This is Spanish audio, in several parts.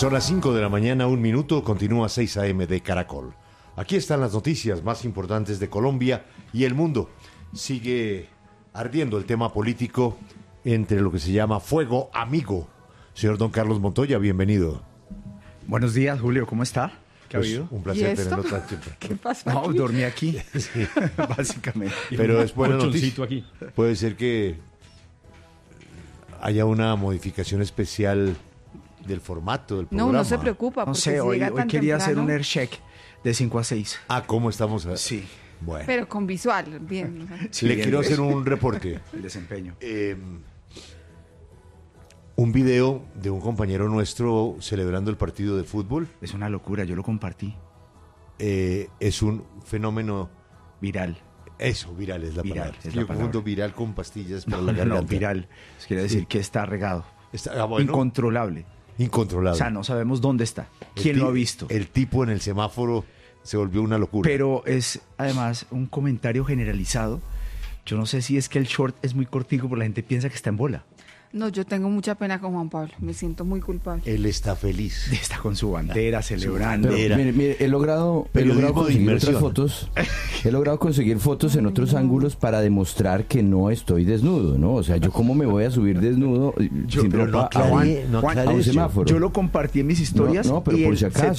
Son las 5 de la mañana, 1 minuto, continúa 6 a.m. de Caracol. Aquí están las noticias más importantes de Colombia y el mundo. Sigue ardiendo el tema político entre lo que se llama fuego amigo. Señor don Carlos Montoya, bienvenido. Buenos días, Julio, ¿cómo está? ¿Qué ha Pues, habido? un placer tenerlo tan temprano. ¿Qué pasa? No, aquí? dormí aquí, Sí. básicamente. Pero es buena noticia. Aquí. Puede ser que haya una modificación especial del formato del programa. No se preocupa. No porque sé, si hoy llega tan quería hacer temprano, un air check de 5 a 6. Ah, ¿cómo estamos? Sí, Bueno, Pero con visual, bien. sí, le bien, quiero hacer un reporte. el desempeño. Un video de un compañero nuestro celebrando el partido de fútbol. Es una locura, yo lo compartí. Es un fenómeno. Viral. Eso, viral es la Viral, palabra. es la Yo confundo palabra. viral con pastillas para No, la no, garganta. viral. Eso quiere decir que está regado. Está, bueno, Incontrolable. incontrolable. O sea, no sabemos dónde está. El ¿Quién ti- lo ha visto? El tipo en el semáforo se volvió una locura. Pero es además un comentario generalizado. Yo no sé si es que el short es muy cortico, pero la gente piensa que está en bola. No, yo tengo mucha pena con Juan Pablo. Me siento muy culpable. Él está feliz. Está con su bandera celebrando. bandera. Pero, mire, he logrado Periodismo de conseguir inmersión. otras fotos. He logrado conseguir fotos en otros ángulos para demostrar que no estoy desnudo, ¿no? O sea, yo cómo me voy a subir desnudo sin pero ropa no aclare- a no un aclare eso. semáforo. Yo lo compartí en mis historias No, pero y por el si acaso,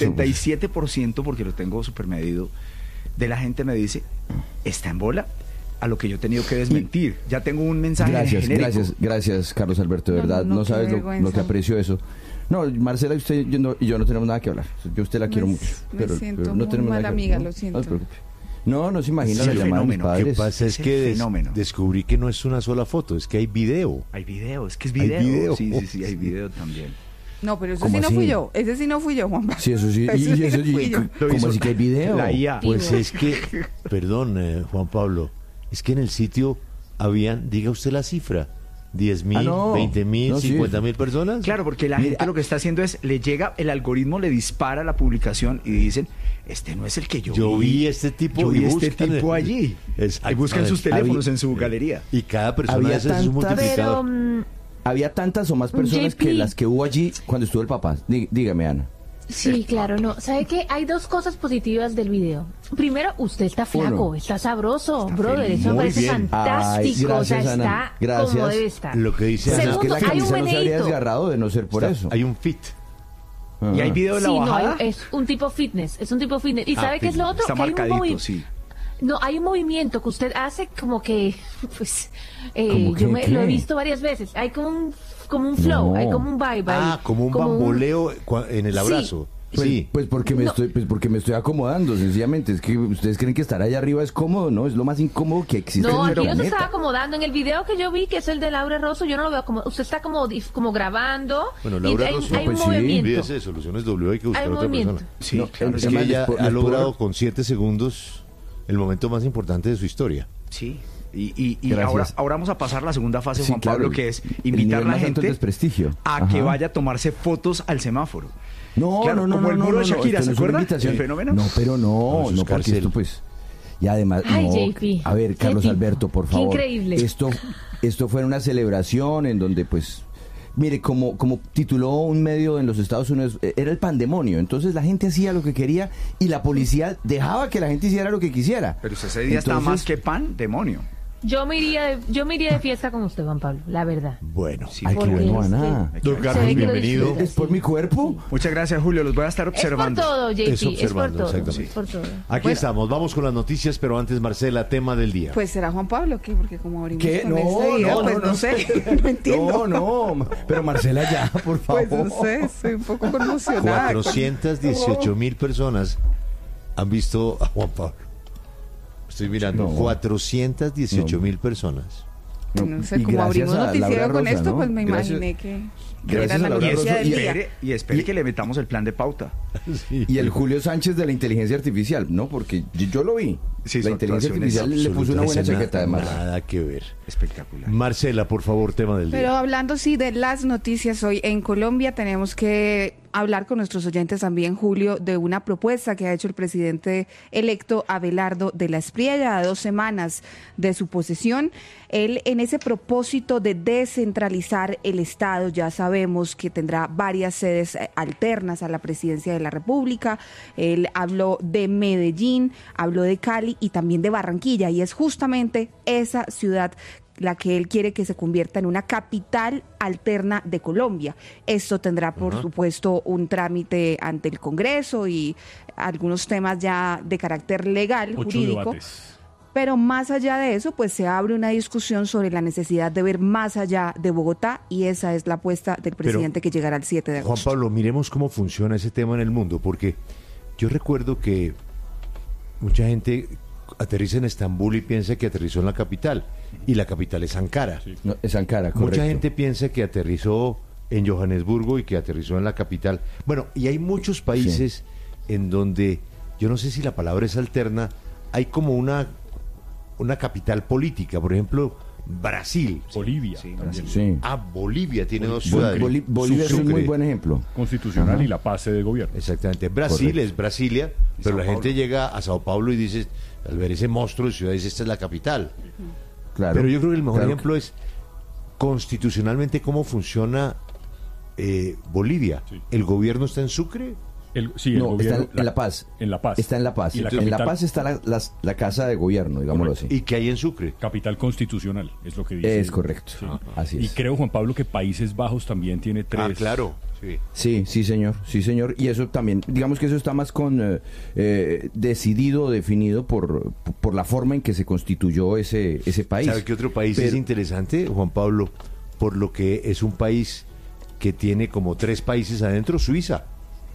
77%, porque lo tengo súper medido, de la gente me dice, ¿está en bola? A lo que yo he tenido que desmentir. Ya tengo un mensaje genérico. Gracias, Carlos Alberto, de No, verdad. no, No, qué sabes lo vergüenza. que aprecio eso. No, Marcela, usted y yo no tenemos nada que hablar. Yo a usted la quiero mucho. Me siento no muy tenemos nada mala que amiga, hablar, lo siento. No se preocupe. No se imagina Sí, la el llamada de mis fenómeno. Lo que padres. pasa es Es el que fenómeno. descubrí que no es una sola foto, es que hay video. Hay video, es que es Hay video. video. Sí, hay video también. No, pero eso ¿Cómo sí no así? fui yo. Ese sí no fui yo, Juan Pablo. Sí, eso sí. Eso sí eso no fui yo. ¿Cómo así que hay video? La IA. Pues es que, perdón, Juan Pablo, es que en el sitio habían, diga usted la cifra, 10.000, Ah, no. 20.000, No, sí. 50.000 personas. Claro, porque la Mira, gente lo que está haciendo es, le llega, el algoritmo le dispara la publicación y dicen, este no es el que Yo vi este tipo Yo y vi este buscan tipo el- allí. Exactamente. Y buscan sus teléfonos Había- en su galería. Y cada persona Había de esas es un tantas- multiplicador. Había tantas o más personas JP. que las que hubo allí cuando estuvo el papá. Dígame, Ana. Sí, claro, no. ¿Sabe qué? Hay dos cosas positivas del video. Primero, usted está flaco, Uno. está sabroso, Está brother. feliz. Eso me Muy parece bien. fantástico. Ay, o sea, gracias, Ana. está Gracias. como debe estar. Lo que dice Ana, Pues es que la Segundo, hay un camisa no se habría meneíto. desgarrado de no ser por está- eso. hay un fit. Ajá. Y hay video de la Sí, no, bajada. es un tipo fitness, es un tipo fitness. ¿Y sabe qué es lo otro? Está Que hay un marcadito, sí. No, hay un movimiento que usted hace como que, pues, ¿Cómo yo qué? lo he ¿Qué? visto varias veces. Hay como un flow, No. hay como un vibe. Ah, hay como un bamboleo en el Sí. abrazo. Pues, Sí. pues porque No. porque me estoy acomodando, sencillamente. Es que ustedes creen que estar allá arriba es cómodo, ¿no? Es lo más incómodo que existe No, en el aquí no se planeta. estaba acomodando. En el video que yo vi, que es el de Laura Rosso, yo no lo veo como. Usted está como grabando. Bueno, y Laura hay, Rosso, hay pues un sí, movimiento. Olvídese de Soluciones W, hay que buscar Hay otra movimiento. persona. Sí, No, claro, Es el que tema ella les ha puedo- logrado con 7 segundos el momento más importante de su historia. sí. Y Gracias. ahora vamos a pasar a la segunda fase, Sí, Juan claro, Pablo, que es el invitar a nivel la más alto gente del desprestigio. a que Ajá. vaya a tomarse fotos al semáforo. No, Claro, no, como el muro de no, Shakira, esto ¿se no es una acuerda? invitación. ¿El fenómeno? No, pero No, eso es no, porque cárcel. esto pues... Y además, Ay, no, JP, a ver, qué Carlos tipo, Alberto, por qué favor. increíble. Esto fue una celebración en donde pues... Mire, como tituló un medio en los Estados Unidos, era el pandemonio. Entonces la gente hacía lo que quería y la policía dejaba que la gente hiciera lo que quisiera. Pero usted ese día está Entonces- más que pan, demonio. Yo me iría de fiesta con usted, Juan Pablo, la verdad. Bueno, Sí, Ay, qué porque bueno, usted- Ana. don Se Carlos, ve que lo bienvenido. disfruta. ¿Es por mi cuerpo? Muchas gracias, Julio. Los voy a estar Es por observando. todo, JP, Es es por observando, todo. exactamente. Es por todo. Aquí Bueno. estamos, vamos con las noticias, pero antes, Marcela, tema del día. Pues será Juan Pablo, ¿qué? Porque como abrimos ¿Qué? con No, este video, no, pues no, no, no. sé, no entiendo. No, pero Marcela ya, por favor. Pues no sé, estoy un poco conmocionada. 418.000 personas han visto a Juan Pablo. Estoy mirando, No. 418.000 personas. No sé, Y como gracias abrimos a noticiero Laura con Rosa, esto, ¿no? pues me Gracias- imaginé que gracias era la a Laura noticia Rosa del y día. Y espere que le metamos el plan de pauta. Y el Julio Sánchez de la inteligencia artificial, ¿no, porque yo lo vi. Sí, la su inteligencia actuación es artificial le puso una buena Absolutamente chaqueta además. Nada que ver. Espectacular. Marcela, por favor, tema del Pero día. hablando sí de las noticias hoy en Colombia, tenemos que hablar con nuestros oyentes también, Julio, de una propuesta que ha hecho el presidente electo Abelardo de la Espriella a 2 semanas de su posesión. Él, en ese propósito de descentralizar el Estado, ya sabemos que tendrá varias sedes alternas a la presidencia de la República. Él habló de Medellín, habló de Cali y también de Barranquilla, y es justamente esa ciudad la que él quiere que se convierta en una capital alterna de Colombia. Esto tendrá, por supuesto, un trámite ante el Congreso y algunos temas ya de carácter legal, 8 jurídico. debates. Pero más allá de eso, pues se abre una discusión sobre la necesidad de ver más allá de Bogotá, y esa es la apuesta del presidente que llegará el 7 de agosto. Juan Pablo, miremos cómo funciona ese tema en el mundo, porque yo recuerdo que mucha gente aterriza en Estambul y piensa que aterrizó en la capital, y la capital es Ankara. Sí. No, es Ankara, correcto. Mucha gente piensa que aterrizó en Johannesburgo y que aterrizó en la capital. Bueno, y hay muchos países en donde, yo no sé si la palabra es alterna, hay como una capital política. Por ejemplo, Brasil. Bolivia. Sí, también. Sí. Bolivia tiene 2 ciudades. Bolivia es un Sucre. muy buen ejemplo. Constitucional. Ajá. Y La Paz de gobierno. Exactamente. Brasil Correcto. es Brasilia, pero la gente llega a Sao Paulo y dice, al ver ese monstruo de ciudad, dice, esta es la capital. Claro. Pero yo creo que el mejor Claro. ejemplo es constitucionalmente cómo funciona Bolivia. Sí. ¿El gobierno está en Sucre? El No, gobierno, está en La Paz. En La Paz. Está en La Paz. Y la En La capital- Paz está la casa de gobierno, digámoslo así. ¿Y qué hay en Sucre? Capital constitucional, es lo que dice. Es correcto. Sí. Así Y es. creo, Juan Pablo, que Países Bajos también tiene 3. Ah, claro. Sí. Sí, sí, señor. Sí, señor. Y eso también, digamos que eso está más decidido, definido por la forma en que se constituyó ese país. ¿Sabe qué otro país Pero- es interesante, Juan Pablo? Por lo que es un país que tiene como 3 países adentro, Suiza.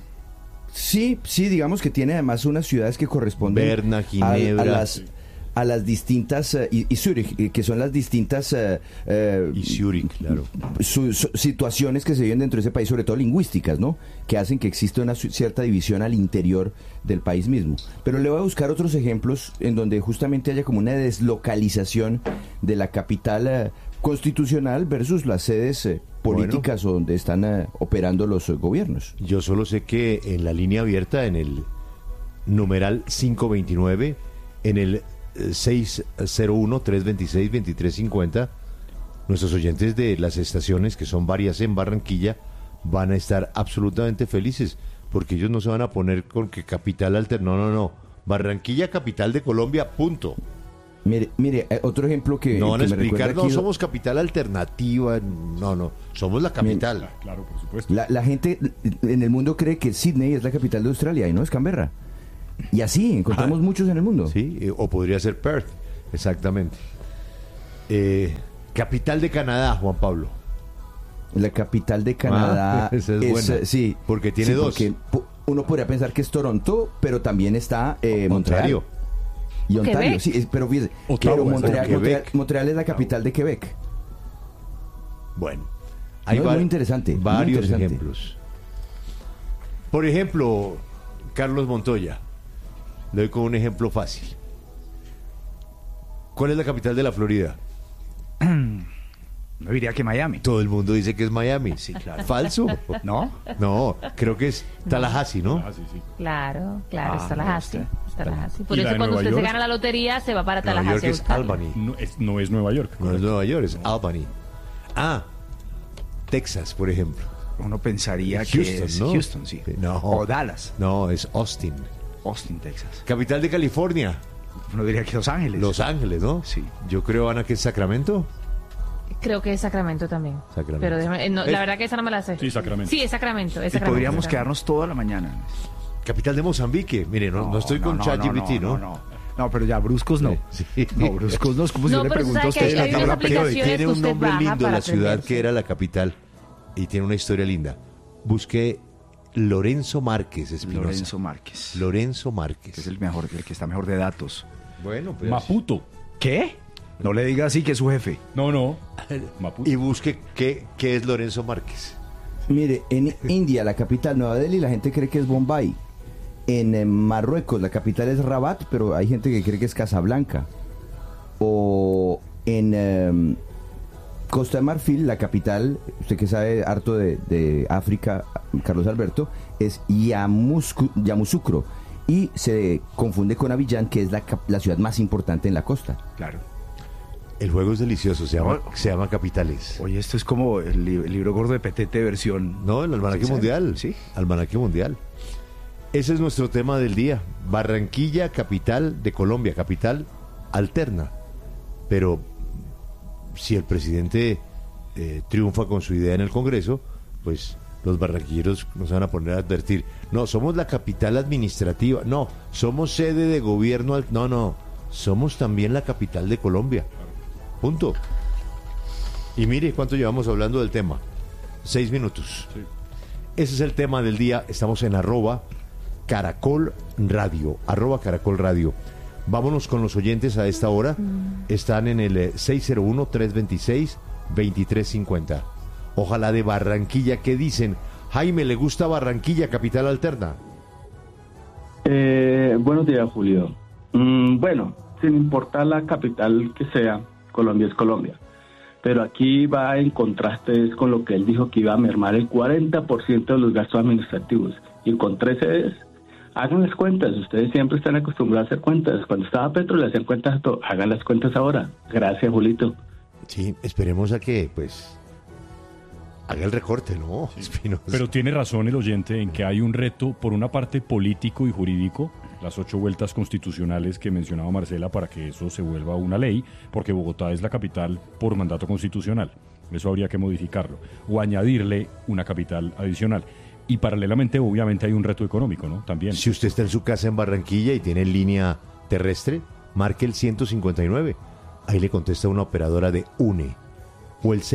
Sí, sí, digamos que tiene además unas ciudades que corresponden Berna, Ginebra. a las distintas, y Zúrich, que son las distintas Y Zurich, claro. situaciones que se viven dentro de ese país, sobre todo lingüísticas, ¿no? Que hacen que exista una cierta división al interior del país mismo. Pero le voy a buscar otros ejemplos en donde justamente haya como una deslocalización de la capital constitucional versus las sedes políticas o donde están operando los gobiernos. Yo solo sé que en la línea abierta, en el numeral 529, en el 601-326-2350, nuestros oyentes de las estaciones, que son varias en Barranquilla, van a estar absolutamente felices, porque ellos no se van a poner con que capital alterna. No. Barranquilla, capital de Colombia, punto. Mire, otro ejemplo que No van a que me explicar, recuerda no aquí, somos capital alternativa, no, somos la capital. Claro, por supuesto. la gente en el mundo cree que Sydney es la capital de Australia y no es Canberra. Y así encontramos muchos en el mundo. Sí, o podría ser Perth, exactamente. Capital de Canadá, Juan Pablo. La capital de Canadá esa es buena, sí, porque tiene dos. porque uno podría pensar que es Toronto, pero también está Montreal. Ontario. Y Ontario, Quebec. sí, pero fíjese, Ottawa, pero Quebec. Montreal es la capital de Quebec. Bueno, No, es muy interesante, muy varios interesante. ejemplos. Por ejemplo, Carlos Montoya. Le doy con un ejemplo fácil. ¿Cuál es la capital de la Florida? No diría que Miami. Todo el mundo dice que es Miami. Sí, claro. ¿Falso? ¿No? No, creo que es Tallahassee, ¿no? Ah, sí. Claro, está me Tallahassee. gusta. Está Tallahassee. Por ¿Y la eso de cuando Nueva usted se York? gana la lotería se va para Nueva York Tallahassee. a es buscarlo. Albany. No es Nueva York. No es Nueva York, es Albany. Ah, Texas, por ejemplo. Uno pensaría que Houston, es ¿no? Houston, sí. No. O Dallas, No, es Austin. Austin, Texas. Capital de California, Uno diría que Los Ángeles. Los Ángeles, ¿no? Sí. Yo creo, Ana, que es Sacramento. Creo que es Sacramento también. Sacramento. Pero la verdad que esa no me la sé. Sí, Sacramento. Sí, es Sacramento. Es Y Sacramento, podríamos Sacramento. quedarnos toda la mañana. Capital de Mozambique. Mire, no estoy con ChatGPT, ¿no? No, pero ya bruscos no. Sí. No, bruscos no. Es como si No, yo le pero pregunto a sabe que usted hay la unas tabla periódica. aplicaciones Tiene que un usted nombre baja lindo para la ciudad aprenderse. que era la capital y tiene una historia linda. Busqué Lorenzo Márquez Espinosa. Lorenzo Márquez. Lorenzo Que Márquez. es el mejor, el que está mejor de datos. Bueno, pues. Maputo. ¿Qué? No le diga así que es su jefe. No. Maputo. Y busque qué es Lorenzo Márquez. Mire, en India, la capital, Nueva Delhi, la gente cree que es Bombay. En Marruecos, la capital es Rabat, pero hay gente que cree que es Casablanca. O en Costa de Marfil, la capital, usted que sabe harto de África, Carlos Alberto, es Yamoussoukro, y se confunde con Abiyán, que es la ciudad más importante en la costa. Claro. El juego es delicioso, se llama Capitales. Oye, esto es como el libro gordo de Petete versión... No, el almanaque mundial. Sí. Almanaque mundial. Ese es nuestro tema del día. Barranquilla, capital de Colombia, capital alterna. Pero si el presidente triunfa con su idea en el Congreso, pues los barranquilleros nos van a poner a advertir, no, somos la capital administrativa, no, somos sede de gobierno, no, somos también la capital de Colombia. Punto. Y mire cuánto llevamos hablando del tema. 6 minutos. Sí. Ese es el tema del día. Estamos en @Caracol Radio. @Caracol Radio. Vámonos con los oyentes a esta hora. Están en el 601-326-2350. Ojalá de Barranquilla. ¿Qué dicen? Jaime, ¿le gusta Barranquilla, capital alterna? Buenos días, Julio. Bueno, sin importar la capital que sea, Colombia es Colombia. Pero aquí va en contraste con lo que él dijo, que iba a mermar el 40% de los gastos administrativos. Y con 3 sedes, hagan las cuentas. Ustedes siempre están acostumbrados a hacer cuentas. Cuando estaba Petro le hacían cuentas a todo. Hagan las cuentas ahora. Gracias, Julito. Sí, esperemos a que, pues, haga el recorte, ¿no? Sí. Pero tiene razón el oyente en que hay un reto, por una parte político y jurídico, las 8 vueltas constitucionales que mencionaba Marcela para que eso se vuelva una ley, porque Bogotá es la capital por mandato constitucional. Eso habría que modificarlo o añadirle una capital adicional. Y paralelamente, obviamente, hay un reto económico, ¿no? También. Si usted está en su casa en Barranquilla y tiene línea terrestre, marque el 159. Ahí le contesta una operadora de UNE. O el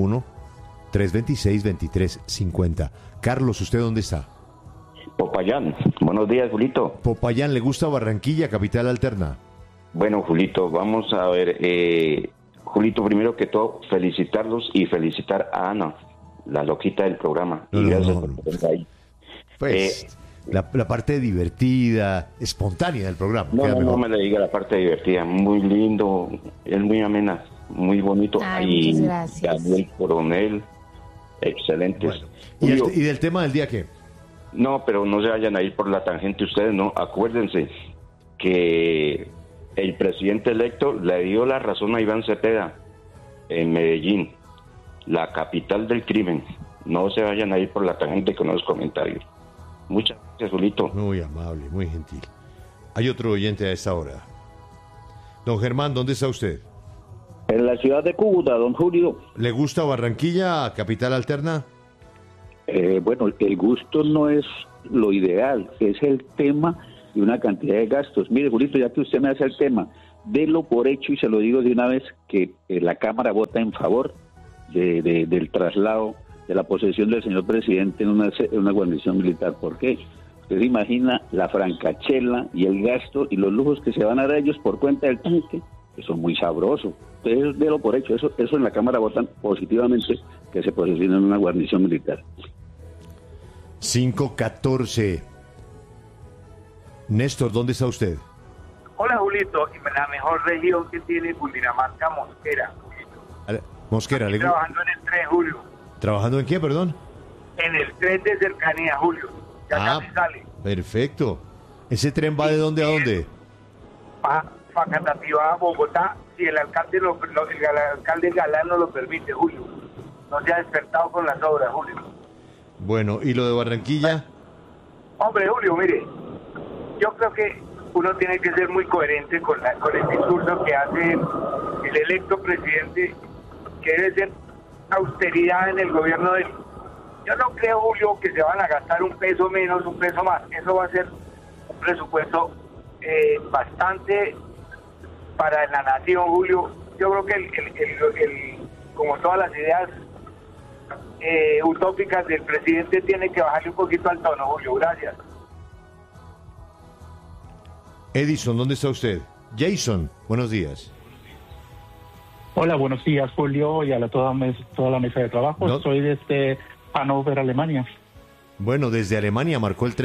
601-326-2350. Carlos, ¿usted dónde está? Popayán. Buenos días, Julito. Popayán, ¿le gusta Barranquilla, capital alterna? Bueno, Julito, vamos a ver. Julito, primero que todo, felicitarlos y felicitar a Ana, la loquita del programa. Y gracias por estar ahí. Pues, la parte divertida, espontánea del programa. No me le diga la parte divertida. Muy lindo, es muy amena, muy bonito. Ay, muchas gracias. Daniel Coronel, excelentes. Bueno, ¿y del tema del día qué? No, pero no se vayan a ir por la tangente ustedes, ¿no? Acuérdense que el presidente electo le dio la razón a Iván Cepeda en Medellín, la capital del crimen. No se vayan a ir por la tangente con los comentarios. Muchas gracias, Julito. Muy amable, muy gentil. Hay otro oyente a esta hora. Don Germán, ¿dónde está usted? En la ciudad de Cúcuta, don Julio. ¿Le gusta Barranquilla, capital alterna? Bueno, el gusto no es lo ideal, es el tema de una cantidad de gastos. Mire, Julito, ya que usted me hace el tema, délo por hecho y se lo digo de una vez que la Cámara vota en favor del traslado, de la posesión del señor presidente en una guarnición militar. ¿Por qué? Usted se imagina la francachela y el gasto y los lujos que se van a dar ellos por cuenta del tanque. Eso es muy sabroso. Entonces, délo por hecho. Eso en la Cámara votan positivamente que se posesione en una guarnición militar. 514. Néstor, ¿dónde está usted? Hola, Julito. La mejor región que tiene Cundinamarca, Mosquera. Mosquera, Estoy trabajando en el tren, Julio. ¿Trabajando en qué, perdón? En el tren de cercanía, Julio. Ya casi sale. Perfecto. ¿Ese tren va de dónde a dónde? Facatativá a Bogotá, si el alcalde el alcalde Galán no lo permite, Julio. No se ha despertado con las obras, Julio. Bueno, ¿y lo de Barranquilla? Hombre, Julio, mire, yo creo que uno tiene que ser muy coherente con el discurso que hace el electo presidente, que debe ser austeridad en el gobierno de él. Yo no creo, Julio, que se van a gastar un peso menos, un peso más. Eso va a ser un presupuesto bastante para la nación, Julio. Yo creo que como todas las ideas utópicas del presidente, tiene que bajarle un poquito al tono, Julio. Gracias. Edison, ¿dónde está usted? Jason, buenos días. Hola, buenos días, Julio, y a toda la mesa de trabajo. No. Soy desde Hannover, Alemania. Bueno, desde Alemania marcó el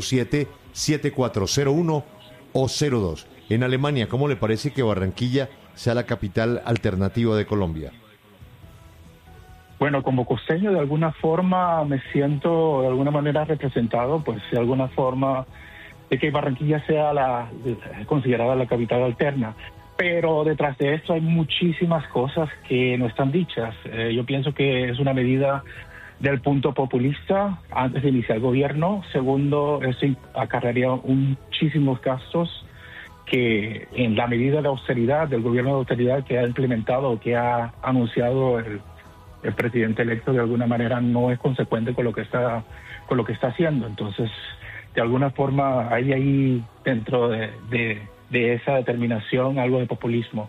34-91-347-7401 o 02. En Alemania, ¿cómo le parece que Barranquilla sea la capital alternativa de Colombia? Bueno, como costeño de alguna forma me siento de alguna manera representado, pues de alguna forma de que Barranquilla sea considerada la capital alterna. Pero detrás de esto hay muchísimas cosas que no están dichas. Yo pienso que es una medida del punto populista antes de iniciar el gobierno. Segundo, eso acarrearía muchísimos gastos que en la medida de austeridad, del gobierno de austeridad que ha implementado, que ha anunciado el presidente electo, de alguna manera no es consecuente con lo que está haciendo. Entonces, de alguna forma hay ahí dentro de esa determinación algo de populismo.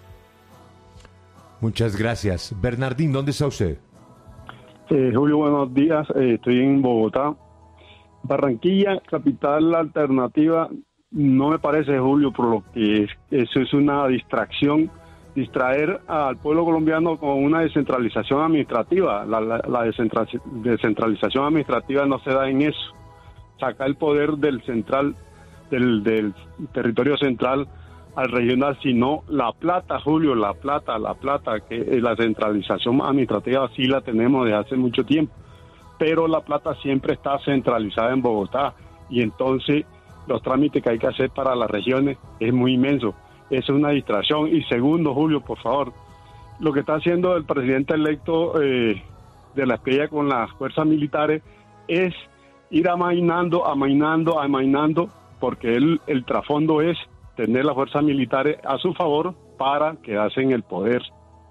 Muchas gracias. Bernardín, ¿dónde está usted? Julio, buenos días. Estoy en Bogotá. Barranquilla, capital alternativa, no me parece, Julio, por lo que eso es una distraer al pueblo colombiano con una descentralización administrativa. La descentralización administrativa no se da en eso. Sacar el poder del territorio central al regional, sino la plata, Julio, la plata, que la centralización administrativa sí la tenemos desde hace mucho tiempo, pero la plata siempre está centralizada en Bogotá, y entonces los trámites que hay que hacer para las regiones es muy inmenso. Eso es una distracción. Y segundo, Julio, por favor, lo que está haciendo el presidente electo de la Espriella con las fuerzas militares es ir amainando, porque el trasfondo es tener las fuerzas militares a su favor para quedarse en el poder.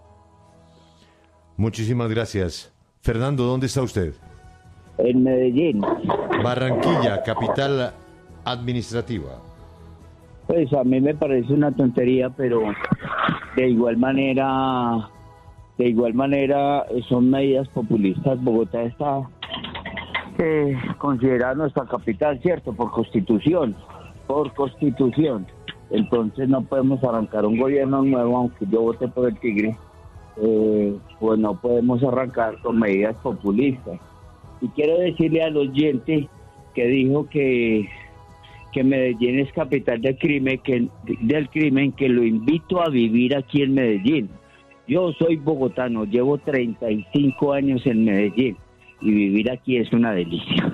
Muchísimas gracias. Fernando, ¿dónde está usted? En Medellín. Barranquilla, capital administrativa. Pues a mí me parece una tontería, pero de igual manera son medidas populistas. Bogotá está considerada nuestra capital, ¿cierto? Por constitución. Entonces no podemos arrancar un gobierno nuevo, aunque yo voté por el Tigre, pues no podemos arrancar con medidas populistas. Y quiero decirle al oyente que dijo que Medellín es capital del crimen, que lo invito a vivir aquí en Medellín. Yo soy bogotano, llevo 35 años en Medellín y vivir aquí es una delicia.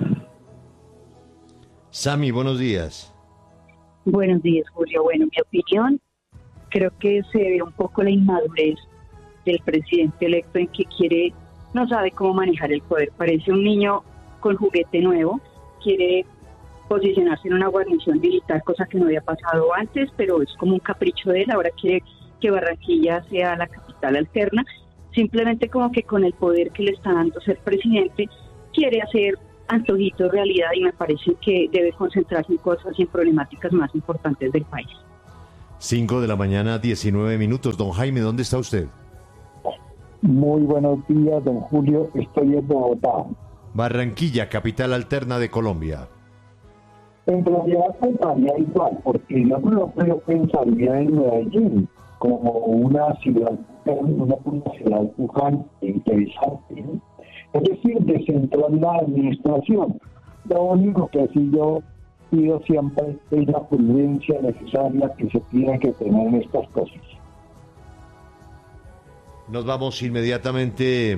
Sami, buenos días. Buenos días, Julio. Bueno, mi opinión, creo que se ve un poco la inmadurez del presidente electo en que no sabe cómo manejar el poder. Parece un niño con juguete nuevo, quiere posicionarse en una guarnición militar, cosa que no había pasado antes, pero es como un capricho de él. Ahora quiere que Barranquilla sea la capital alterna, simplemente como que con el poder que le está dando ser presidente, quiere hacer antojitos realidad, y me parece que debe concentrarse en cosas y en problemáticas más importantes del país. 5:19 a.m. Don Jaime, ¿dónde está usted? Muy buenos días, don Julio. Estoy en Bogotá. Barranquilla, capital alterna de Colombia. En realidad pensaría igual, porque yo no pensaría en Medellín como una ciudad pujante, interesante, es decir, descentralizar la administración. Lo único que sí yo pido siempre es la prudencia necesaria que se tiene que tener en estas cosas. Nos vamos inmediatamente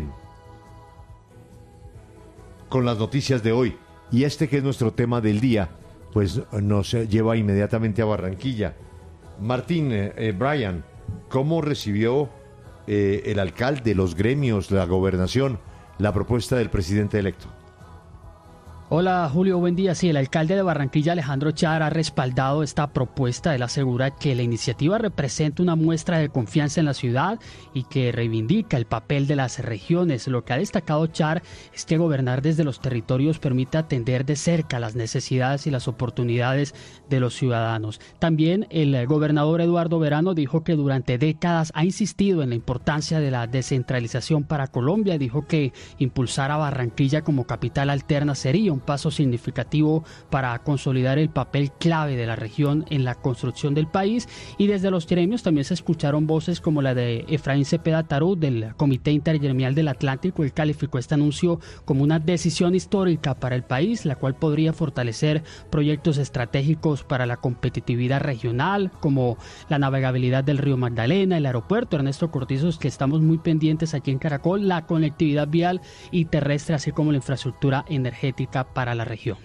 con las noticias de hoy. Y que es nuestro tema del día, pues nos lleva inmediatamente a Barranquilla. Martín, Brian, ¿cómo recibió el alcalde, los gremios, la gobernación, la propuesta del presidente electo? Hola Julio, buen día. Sí, el alcalde de Barranquilla, Alejandro Char, ha respaldado esta propuesta. Él asegura que la iniciativa representa una muestra de confianza en la ciudad y que reivindica el papel de las regiones. Lo que ha destacado Char es que gobernar desde los territorios permite atender de cerca las necesidades y las oportunidades de los ciudadanos. También el gobernador Eduardo Verano dijo que durante décadas ha insistido en la importancia de la descentralización para Colombia. Dijo que impulsar a Barranquilla como capital alterna sería un paso significativo para consolidar el papel clave de la región en la construcción del país. Y desde los gremios también se escucharon voces como la de Efraín Cepeda Tarut del Comité Intergremial del Atlántico. Él calificó este anuncio como una decisión histórica para el país, la cual podría fortalecer proyectos estratégicos para la competitividad regional, como la navegabilidad del río Magdalena, el aeropuerto Ernesto Cortizos, que estamos muy pendientes aquí en Caracol, la conectividad vial y terrestre, así como la infraestructura energética para la región.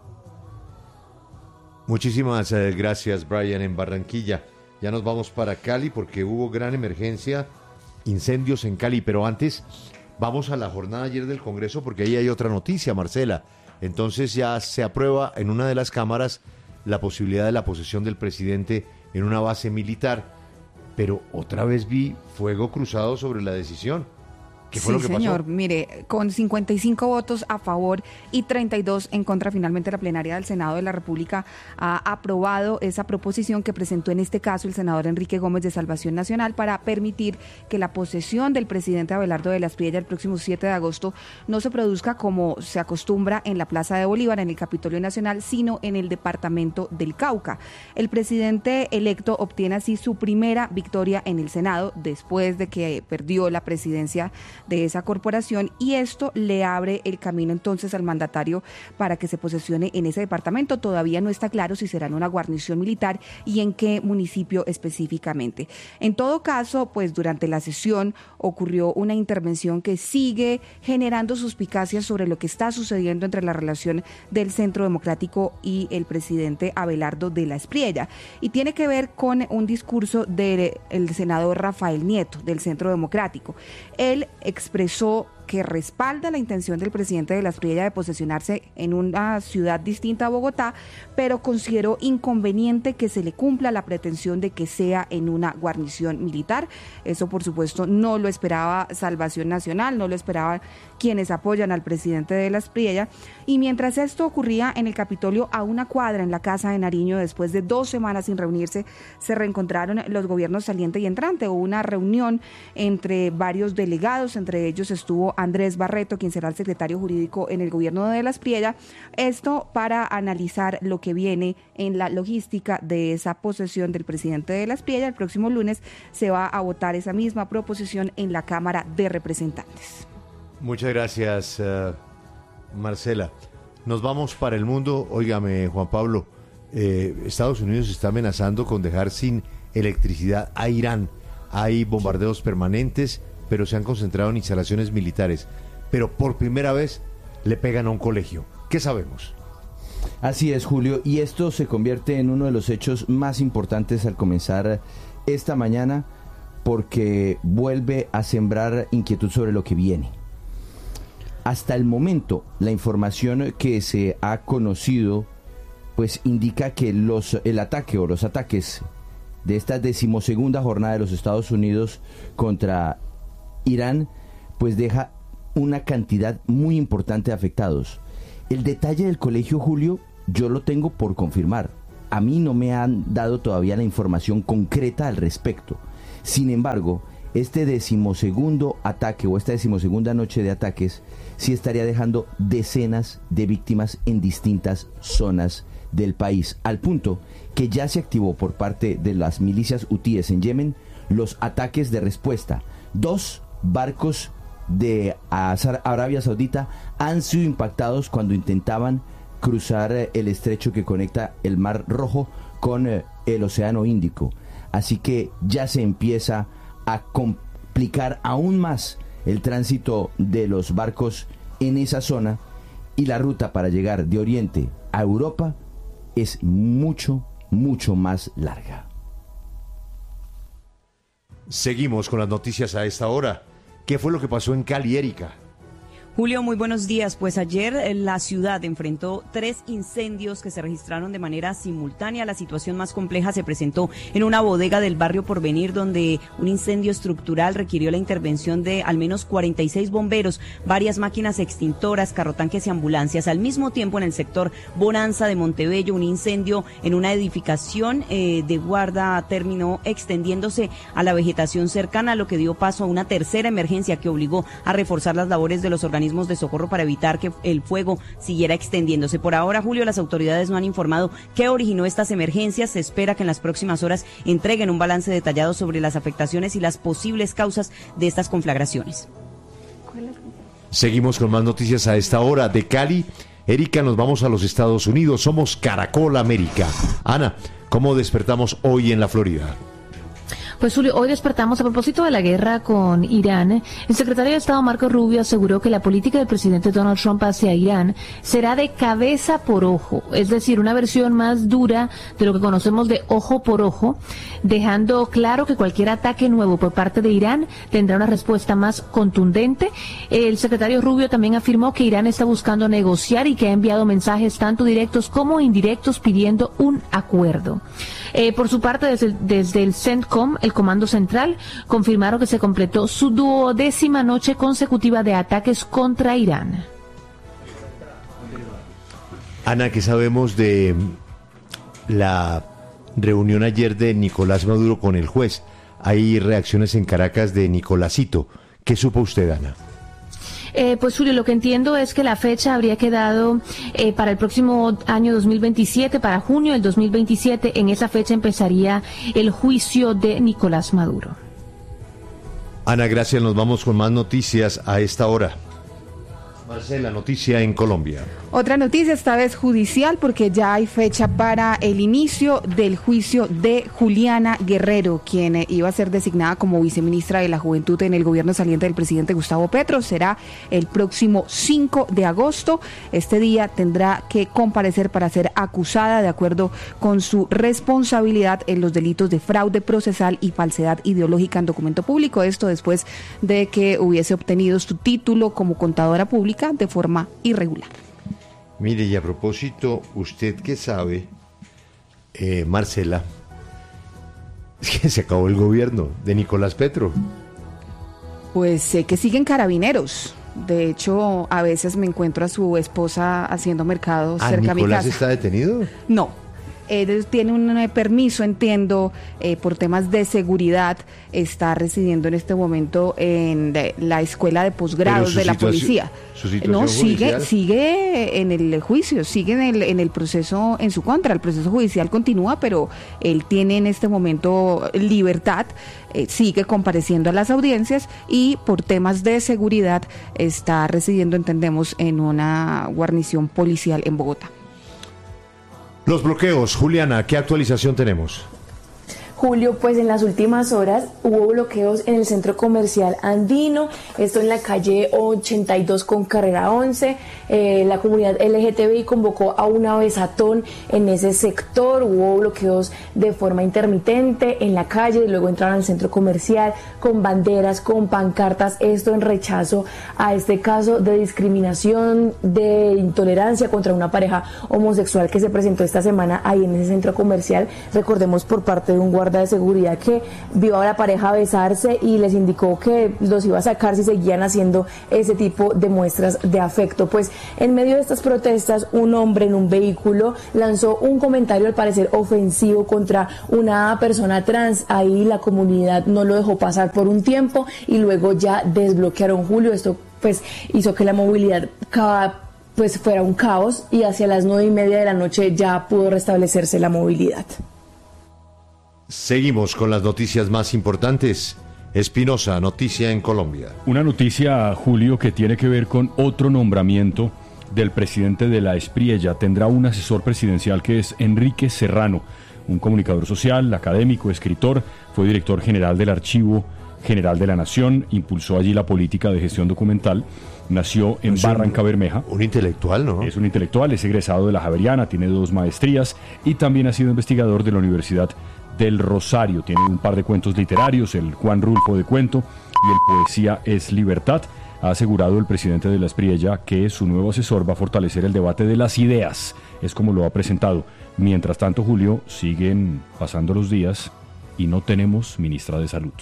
Muchísimas gracias, Brian, en Barranquilla. Ya nos vamos para Cali porque hubo gran emergencia, incendios en Cali, pero antes vamos a la jornada ayer del Congreso porque ahí hay otra noticia, Marcela. Entonces ya se aprueba en una de las cámaras la posibilidad de la posesión del presidente en una base militar, pero otra vez vi fuego cruzado sobre la decisión. ¿Qué fue lo que pasó? Sí, señor. Mire, con 55 votos a favor y 32 en contra, finalmente la plenaria del Senado de la República ha aprobado esa proposición que presentó en este caso el senador Enrique Gómez de Salvación Nacional para permitir que la posesión del presidente Abelardo de la Espriella el próximo 7 de agosto no se produzca como se acostumbra en la Plaza de Bolívar, en el Capitolio Nacional, sino en el departamento del Cauca. El presidente electo obtiene así su primera victoria en el Senado después de que perdió la presidencia de esa corporación, y esto le abre el camino entonces al mandatario para que se posesione en ese departamento. Todavía no está claro si será en una guarnición militar y en qué municipio específicamente. En todo caso, pues durante la sesión ocurrió una intervención que sigue generando suspicacias sobre lo que está sucediendo entre la relación del Centro Democrático y el presidente Abelardo de la Espriella, y tiene que ver con un discurso del senador Rafael Nieto del Centro Democrático. Él expresó que respalda la intención del presidente de la Espriella de posesionarse en una ciudad distinta a Bogotá, pero consideró inconveniente que se le cumpla la pretensión de que sea en una guarnición militar. Eso, por supuesto, no lo esperaba Salvación Nacional, no lo esperaban quienes apoyan al presidente de la Espriella. Y mientras esto ocurría en el Capitolio, a una cuadra en la Casa de Nariño, después de 2 semanas sin reunirse, se reencontraron los gobiernos saliente y entrante. Hubo una reunión entre varios delegados, entre ellos estuvo Andrés Barreto, quien será el secretario jurídico en el gobierno de la Espriella, esto para analizar lo que viene en la logística de esa posesión del presidente de la Espriella. El próximo lunes se va a votar esa misma proposición en la Cámara de Representantes. Muchas gracias, Marcela. Nos vamos para el mundo. Óigame, Juan Pablo, Estados Unidos está amenazando con dejar sin electricidad a Irán. Hay bombardeos permanentes, pero se han concentrado en instalaciones militares. Pero por primera vez le pegan a un colegio. ¿Qué sabemos? Así es, Julio, y esto se convierte en uno de los hechos más importantes al comenzar esta mañana, porque vuelve a sembrar inquietud sobre lo que viene. Hasta el momento, la información que se ha conocido pues indica que el ataque o los ataques de esta 12ª jornada de los Estados Unidos contra Irán pues deja una cantidad muy importante de afectados. El detalle del colegio, Julio, yo lo tengo por confirmar. A mí no me han dado todavía la información concreta al respecto. Sin embargo, este 12º ataque o esta 12ª noche de ataques sí estaría dejando decenas de víctimas en distintas zonas del país, al punto que ya se activó por parte de las milicias hutíes en Yemen los ataques de respuesta. 2 barcos de Arabia Saudita han sido impactados cuando intentaban cruzar el estrecho que conecta el Mar Rojo con el Océano Índico. Así que ya se empieza a complicar aún más el tránsito de los barcos en esa zona, y la ruta para llegar de Oriente a Europa es mucho más larga. Seguimos con las noticias a esta hora. ¿Qué fue lo que pasó en Cali, Erika? Julio, muy buenos días. Pues ayer la ciudad enfrentó 3 incendios que se registraron de manera simultánea. La situación más compleja se presentó en una bodega del barrio Porvenir, donde un incendio estructural requirió la intervención de al menos 46 bomberos, varias máquinas extintoras, carrotanques y ambulancias. Al mismo tiempo, en el sector Bonanza de Montebello, un incendio en una edificación de guarda terminó extendiéndose a la vegetación cercana, lo que dio paso a una tercera emergencia que obligó a reforzar las labores de los organismos mecanismos de socorro para evitar que el fuego siguiera extendiéndose. Por ahora, Julio, las autoridades no han informado qué originó estas emergencias. Se espera que en las próximas horas entreguen un balance detallado sobre las afectaciones y las posibles causas de estas conflagraciones. Seguimos con más noticias a esta hora de Cali. Erika, nos vamos a los Estados Unidos. Somos Caracol América. Ana, ¿cómo despertamos hoy en la Florida? Pues Julio, hoy despertamos a propósito de la guerra con Irán. El secretario de Estado Marco Rubio aseguró que la política del presidente Donald Trump hacia Irán será de cabeza por ojo, es decir, una versión más dura de lo que conocemos de ojo por ojo, dejando claro que cualquier ataque nuevo por parte de Irán tendrá una respuesta más contundente. El secretario Rubio también afirmó que Irán está buscando negociar y que ha enviado mensajes tanto directos como indirectos pidiendo un acuerdo. Por su parte, desde el CENTCOM, el Comando Central, confirmaron que se completó su 12ª noche consecutiva de ataques contra Irán. Ana, ¿qué sabemos de la reunión ayer de Nicolás Maduro con el juez? Hay reacciones en Caracas de Nicolásito. ¿Qué supo usted, Ana? Pues Julio, lo que entiendo es que la fecha habría quedado para el próximo año 2027, para junio del 2027. En esa fecha empezaría el juicio de Nicolás Maduro. Ana, gracias. Nos vamos con más noticias a esta hora. Marcela, noticia en Colombia. Otra noticia, esta vez judicial, porque ya hay fecha para el inicio del juicio de Juliana Guerrero, quien iba a ser designada como viceministra de la Juventud en el gobierno saliente del presidente Gustavo Petro. Será el próximo 5 de agosto. Este día tendrá que comparecer para ser acusada de acuerdo con su responsabilidad en los delitos de fraude procesal y falsedad ideológica en documento público. Esto después de que hubiese obtenido su título como contadora pública de forma irregular. Mire, y a propósito, ¿usted qué sabe, Marcela? Es que se acabó el gobierno de Nicolás Petro. Pues sé que siguen carabineros. De hecho, a veces me encuentro a su esposa haciendo mercado cerca de mi casa. ¿Nicolás está detenido? No. Él tiene un permiso, entiendo, por temas de seguridad. Está residiendo en este momento en la escuela de posgrados de la policía. No, sigue en el juicio, sigue en el proceso en su contra. El proceso judicial continúa, pero él tiene en este momento libertad, sigue compareciendo a las audiencias y por temas de seguridad está residiendo, entendemos, en una guarnición policial en Bogotá. Los bloqueos, Juliana, ¿qué actualización tenemos? Julio, pues en las últimas horas hubo bloqueos en el centro comercial Andino, esto en la calle 82 con carrera 11, la comunidad LGTBI convocó a una besatón en ese sector, hubo bloqueos de forma intermitente en la calle, luego entraron al centro comercial con banderas, con pancartas, esto en rechazo a este caso de discriminación, de intolerancia contra una pareja homosexual que se presentó esta semana ahí en ese centro comercial, recordemos por parte de un guarda de seguridad que vio a la pareja besarse y les indicó que los iba a sacar si seguían haciendo ese tipo de muestras de afecto. Pues en medio de estas protestas, un hombre en un vehículo lanzó un comentario al parecer ofensivo contra una persona trans. Ahí la comunidad no lo dejó pasar por un tiempo y luego ya desbloquearon, Julio. Esto pues hizo que la movilidad pues fuera un caos y hacia las 9:30 de la noche ya pudo restablecerse la movilidad. Seguimos con las noticias más importantes. Espinosa, noticia en Colombia. Una noticia, Julio, que tiene que ver con otro nombramiento del presidente de la Espriella. Tendrá un asesor presidencial que es Enrique Serrano, un comunicador social, académico, escritor, fue director general del Archivo General de la Nación, impulsó allí la política de gestión documental. Nació en Barranca Bermeja. Un intelectual, ¿no? Es un intelectual, es egresado de la Javeriana, tiene 2 maestrías y también ha sido investigador de la Universidad del Rosario. Tiene un par de cuentos literarios, el Juan Rulfo de Cuento y el Poesía es Libertad. Ha asegurado el presidente de la Espriella que su nuevo asesor va a fortalecer el debate de las ideas. Es como lo ha presentado. Mientras tanto, Julio, siguen pasando los días y no tenemos ministra de Salud.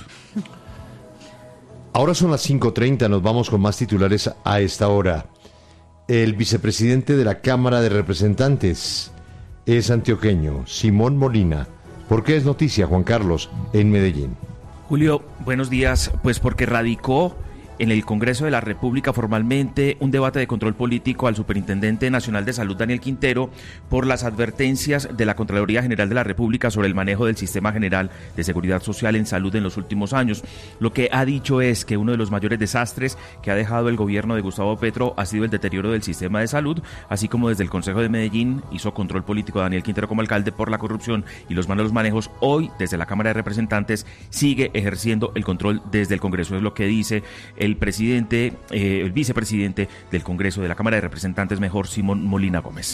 Ahora son las 5:30, nos vamos con más titulares a esta hora. El vicepresidente de la Cámara de Representantes es antioqueño, Simón Molina. ¿Por qué es noticia, Juan Carlos, en Medellín? Julio, buenos días. Pues porque radicó en el Congreso de la República formalmente un debate de control político al Superintendente Nacional de Salud, Daniel Quintero, por las advertencias de la Contraloría General de la República sobre el manejo del Sistema General de Seguridad Social en salud en los últimos años. Lo que ha dicho es que uno de los mayores desastres que ha dejado el gobierno de Gustavo Petro ha sido el deterioro del sistema de salud, así como desde el Consejo de Medellín hizo control político a Daniel Quintero como alcalde por la corrupción y los malos manejos. Hoy, desde la Cámara de Representantes, sigue ejerciendo el control desde el Congreso. Es lo que dice el vicepresidente del Congreso de la Cámara de Representantes, mejor, Simón Molina Gómez.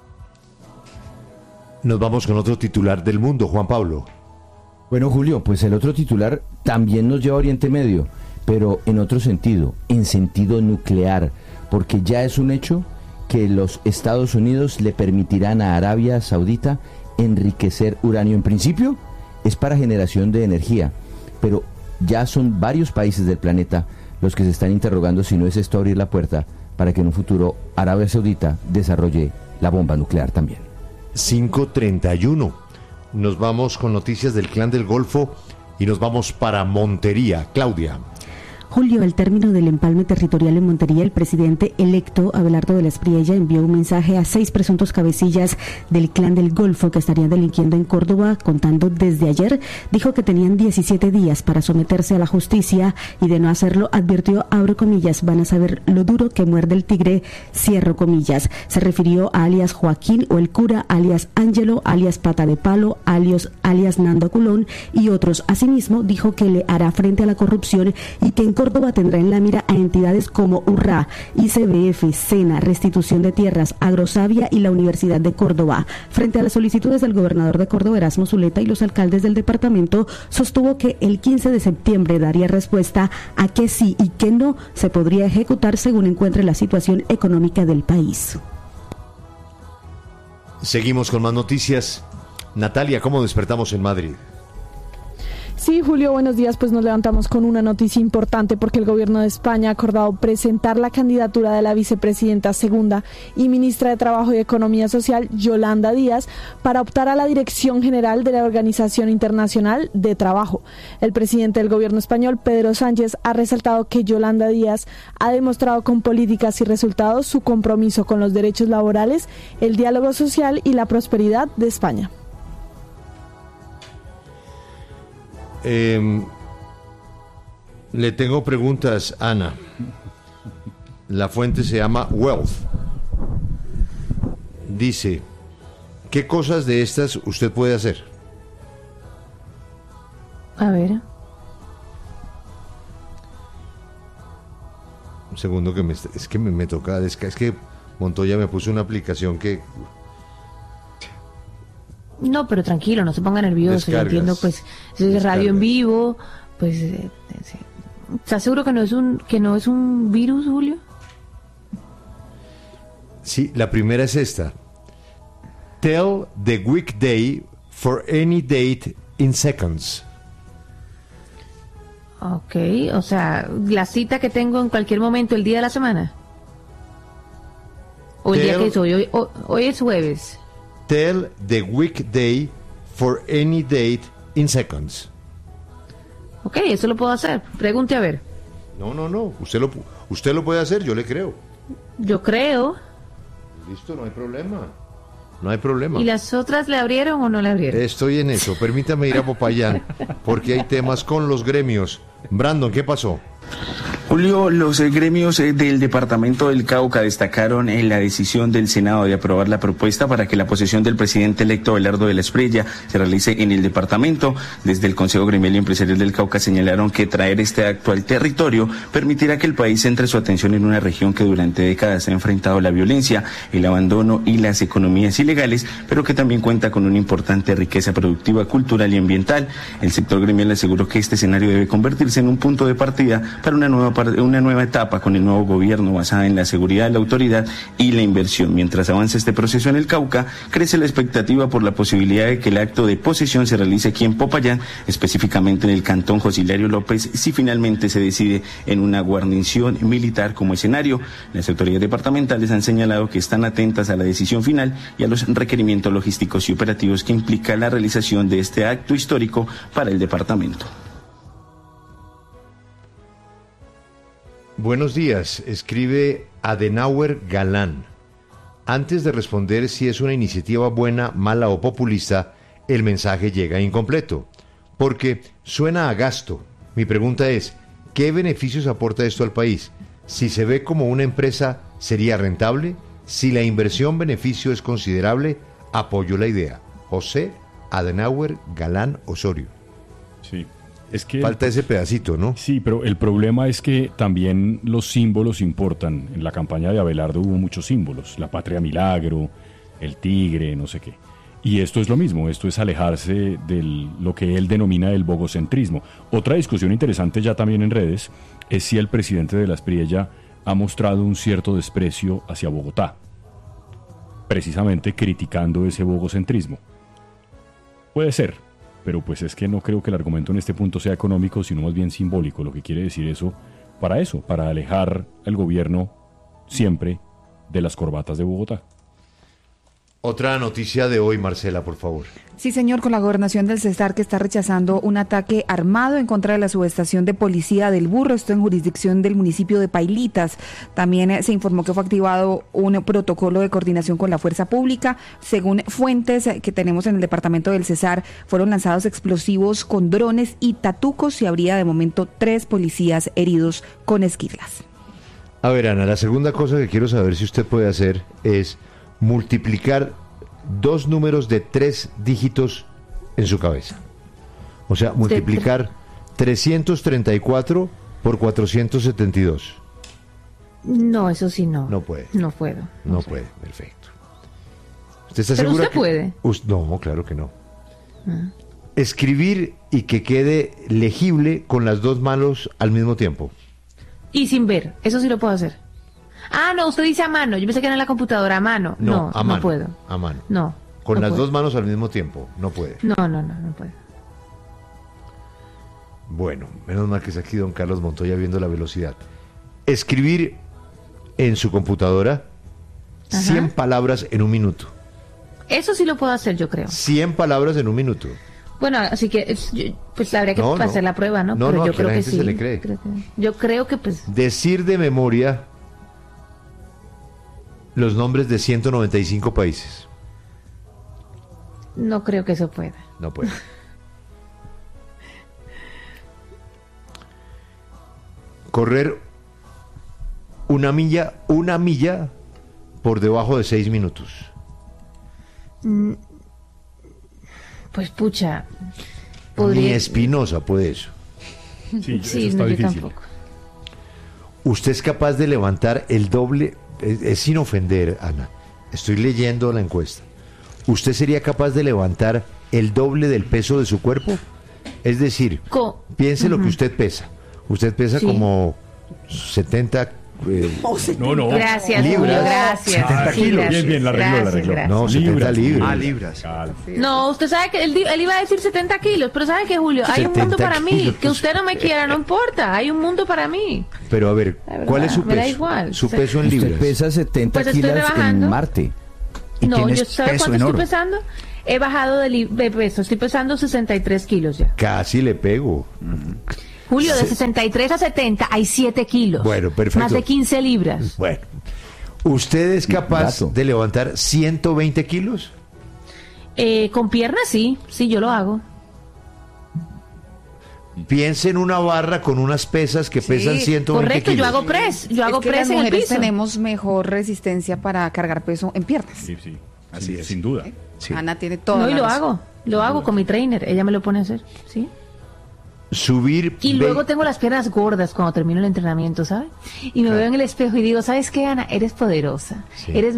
Nos vamos con otro titular del mundo, Juan Pablo. Bueno, Julio, pues el otro titular también nos lleva a Oriente Medio, pero en otro sentido, en sentido nuclear, porque ya es un hecho que los Estados Unidos le permitirán a Arabia Saudita enriquecer uranio. En principio es para generación de energía, pero ya son varios países del planeta los que se están interrogando si no es esto abrir la puerta para que en un futuro Arabia Saudita desarrolle la bomba nuclear también. 5:31. Nos vamos con noticias del Clan del Golfo y nos vamos para Montería. Claudia. Julio, al término del empalme territorial en Montería, el presidente electo Abelardo de la Espriella envió un mensaje a 6 presuntos cabecillas del Clan del Golfo que estarían delinquiendo en Córdoba, contando desde ayer. Dijo que tenían 17 días para someterse a la justicia y de no hacerlo, advirtió, abro comillas, van a saber lo duro que muerde el tigre, cierro comillas. Se refirió a alias Joaquín o el cura, alias Ángelo, alias Pata de Palo, alias Nando Culón y otros. Asimismo, dijo que le hará frente a la corrupción y que en Córdoba tendrá en la mira a entidades como URRA, ICBF, SENA, Restitución de Tierras, Agrosavia y la Universidad de Córdoba. Frente a las solicitudes del gobernador de Córdoba, Erasmo Zuleta, y los alcaldes del departamento, sostuvo que el 15 de septiembre daría respuesta a qué sí y qué no se podría ejecutar según encuentre la situación económica del país. Seguimos con más noticias. Natalia, ¿cómo despertamos en Madrid? Sí, Julio, buenos días. Pues nos levantamos con una noticia importante porque el gobierno de España ha acordado presentar la candidatura de la vicepresidenta segunda y ministra de Trabajo y Economía Social, Yolanda Díaz, para optar a la dirección general de la Organización Internacional de Trabajo. El presidente del gobierno español, Pedro Sánchez, ha resaltado que Yolanda Díaz ha demostrado con políticas y resultados su compromiso con los derechos laborales, el diálogo social y la prosperidad de España. Le tengo preguntas, Ana. La fuente se llama Wealth. Dice, ¿qué cosas de estas usted puede hacer? A ver. Un segundo que es que me toca, es que Montoya me puso una aplicación que... No, pero tranquilo, no se ponga nervioso. Yo entiendo, pues, es radio en vivo, pues, ¿estás seguro que no es un virus, Julio? Sí, la primera es esta. Tell the weekday for any date in seconds. Ok, o sea, la cita que tengo en cualquier momento, el día de la semana. O el día que es hoy. Hoy es jueves. Tell the weekday for any date in seconds. Ok, eso lo puedo hacer. Pregunte a ver. No. Usted lo puede hacer, yo le creo. Yo creo. Listo, no hay problema. ¿Y las otras le abrieron o no le abrieron? Estoy en eso. Permítame ir a Popayán, porque hay temas con los gremios. Brandon, ¿qué pasó? Julio, los gremios del departamento del Cauca destacaron en la decisión del Senado de aprobar la propuesta para que la posesión del presidente electo Abelardo de la Espriella se realice en el departamento. Desde el Consejo Gremial y Empresarial del Cauca señalaron que traer este acto al territorio permitirá que el país centre su atención en una región que durante décadas ha enfrentado la violencia, el abandono y las economías ilegales, pero que también cuenta con una importante riqueza productiva, cultural y ambiental. El sector gremial aseguró que este escenario debe convertirse en un punto de partida para una nueva etapa con el nuevo gobierno basada en la seguridad, la autoridad y la inversión. Mientras avanza este proceso en el Cauca, crece la expectativa por la posibilidad de que el acto de posesión se realice aquí en Popayán, específicamente en el cantón José Hilario López, si finalmente se decide en una guarnición militar como escenario. Las autoridades departamentales han señalado que están atentas a la decisión final y a los requerimientos logísticos y operativos que implica la realización de este acto histórico para el departamento. Buenos días, escribe Adenauer Galán. Antes de responder si es una iniciativa buena, mala o populista, el mensaje llega incompleto, porque suena a gasto. Mi pregunta es, ¿qué beneficios aporta esto al país? Si se ve como una empresa, ¿sería rentable? Si la inversión-beneficio es considerable, apoyo la idea. José Adenauer Galán Osorio. Sí. Es que falta ese pedacito, ¿no? Sí, pero el problema es que también los símbolos importan. En la campaña de Abelardo hubo muchos símbolos, la patria milagro, el tigre, no sé qué. Y esto es lo mismo, esto es alejarse de lo que él denomina el bogocentrismo. Otra discusión interesante ya también en redes es si el presidente de la Espriella ha mostrado un cierto desprecio hacia Bogotá, precisamente criticando ese bogocentrismo. Puede ser, pero pues es que no creo que el argumento en este punto sea económico, sino más bien simbólico. Lo que quiere decir eso, para alejar al gobierno siempre de las corbatas de Bogotá. Otra noticia de hoy, Marcela, por favor. Sí, señor, con la gobernación del Cesar que está rechazando un ataque armado en contra de la subestación de policía del Burro, esto en jurisdicción del municipio de Pailitas. También se informó que fue activado un protocolo de coordinación con la fuerza pública. Según fuentes que tenemos en el departamento del Cesar, fueron lanzados explosivos con drones y tatucos y habría de momento 3 policías heridos con esquirlas. A ver, Ana, la segunda cosa que quiero saber si usted puede hacer es multiplicar 2 números de 3 dígitos en su cabeza. O sea, multiplicar 334 por 472. No, eso sí no. No puede. No puedo. No puede, perfecto. ¿Usted está ¿Pero segura usted puede? No, claro que no. Escribir y que quede legible con las 2 manos al mismo tiempo. Y sin ver, eso sí lo puedo hacer. Ah, no, usted dice a mano. Yo pensé que era en la computadora, a mano. No, a mano, no puedo. A mano. No. Con no las puedo. 2 manos al mismo tiempo, no puede. No puedo. Bueno, menos mal que está aquí don Carlos Montoya viendo la velocidad. Escribir en su computadora 100 palabras en un minuto. Eso sí lo puedo hacer, yo creo. 100 palabras en un minuto. Bueno, así que pues habría que hacer la prueba, ¿no? No, pero yo que creo la que gente sí. se le cree. Yo creo que pues... Decir de memoria los nombres de 195 países. No creo que eso pueda. No puede. Correr una milla por debajo de 6 minutos. Pues pucha. Ni Espinosa puede eso. Sí, sí, eso está no, yo difícil. tampoco. Usted es capaz de levantar el doble, es sin ofender, Ana. Estoy leyendo la encuesta. ¿Usted sería capaz de levantar el doble del peso de su cuerpo? Es decir, piense lo que usted pesa. Usted pesa como 70 No. Gracias, libras. Julio, gracias. 70 Sí, kilos. gracias, Bien, la arregló, gracias. No, 70 libras. Libras. No, usted sabe que él iba a decir 70 kilos, pero ¿sabe qué, Julio? Hay un 70 mundo para mí. kilos. Que usted no me quiera, no importa. Hay un mundo para mí. Pero a ver, La verdad, ¿cuál es su me da peso? igual. Su peso en libras. Usted pesa 70 Pues estoy kilos rebajando. en Marte. No, tienes yo ¿sabe peso cuánto en estoy oro. pesando? He bajado de peso, estoy pesando 63 kilos ya. Casi le pego. Julio, de 63 a 70 hay 7 kilos. Bueno, perfecto. Más de 15 libras. Bueno, ¿usted es capaz de levantar 120 kilos? Con piernas sí, yo lo hago. Piense en una barra con unas pesas que pesan 120 correcto, kilos. yo hago press, yo hago es que press las en el mujeres piso. tenemos mejor resistencia para cargar peso en piernas. Sí. Así es. Sin duda. Sí. Ana tiene todo. No, y lo hago con mi trainer, ella me lo pone a hacer, ¿sí? Subir. Y luego tengo las piernas gordas cuando termino el entrenamiento, ¿sabes? Y me veo en el espejo y digo, ¿sabes qué, Ana? Eres poderosa, eres